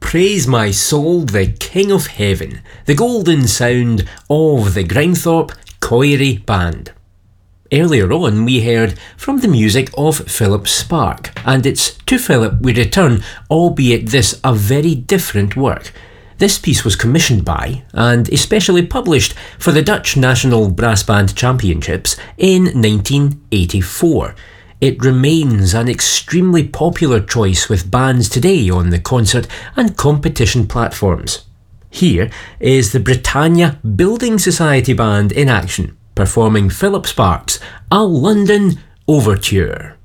praise my soul, the King of Heaven, the golden sound of the Grindthorpe Colliery Band. Earlier on we heard from the music of Philip Sparke, and it's to Philip we return, albeit this a very different work. This piece was commissioned by, and especially published for the Dutch National Brass Band Championships in 1984. It remains an extremely popular choice with bands today on the concert and competition platforms. Here is the Britannia Building Society Band in action, performing Philip Sparke's A London Overture.